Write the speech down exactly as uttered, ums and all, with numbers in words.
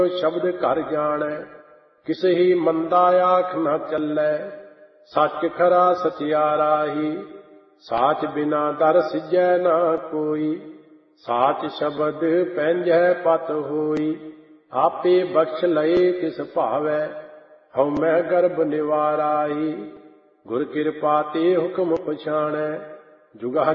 शब्द घर जानै, किसे ही मंदा आख न चलै। सच खरा सचियारा ही, साच बिना दर सिजै ना कोई। साच शब्द पैंजै पत होई, आपे बख्श लए तिस भावै। हउमੈ गर्भ निवाराई, गुर कृपा ते हुक्म पछाणै। जुगा